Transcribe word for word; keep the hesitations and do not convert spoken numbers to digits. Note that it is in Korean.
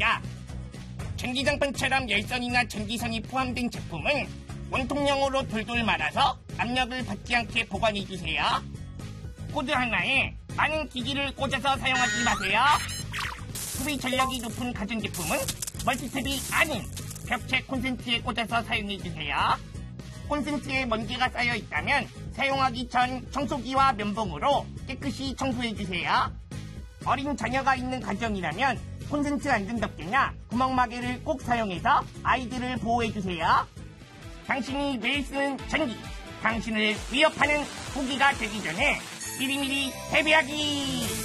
있습니다. 전기장판처럼 열선이나 전기선이 포함된 제품은 원통형으로 돌돌 말아서 압력을 받지 않게 보관해주세요. 코드 하나에 많은 기기를 꽂아서 사용하지 마세요. 소비 전력이 높은 가전제품은 멀티탭이 아닌 벽체 콘센트에 꽂아서 사용해주세요. 콘센트에 먼지가 쌓여있다면 사용하기 전 청소기와 면봉으로 깨끗이 청소해주세요. 어린 자녀가 있는 가정이라면 콘센트 안전 덮개나 구멍마개를 꼭 사용해서 아이들을 보호해주세요. 당신이 매일 쓰는 전기, 당신을 위협하는 고기가 되기 전에 미리미리 대비하기!